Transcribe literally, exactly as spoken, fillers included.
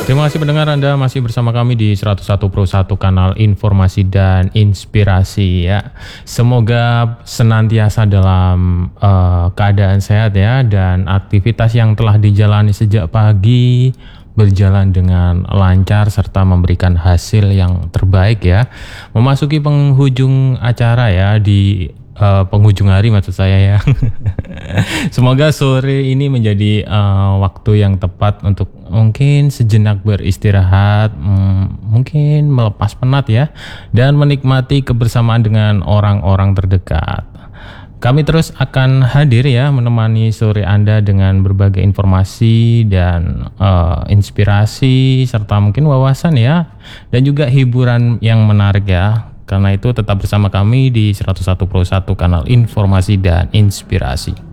Terima kasih pendengar, Anda masih bersama kami di seratus satu Pro satu kanal informasi dan inspirasi ya. Semoga senantiasa dalam uh, keadaan sehat ya, dan aktivitas yang telah dijalani sejak pagi berjalan dengan lancar serta memberikan hasil yang terbaik ya. Memasuki penghujung acara ya, di uh, penghujung hari maksud saya ya. Semoga sore ini menjadi uh, waktu yang tepat untuk mungkin sejenak beristirahat, mm, mungkin melepas penat ya, dan menikmati kebersamaan dengan orang-orang terdekat. Kami terus akan hadir ya, menemani sore Anda dengan berbagai informasi dan uh, inspirasi serta mungkin wawasan ya, dan juga hiburan yang menarik ya. Karena itu tetap bersama kami di seratus satu Pro satu kanal informasi dan inspirasi.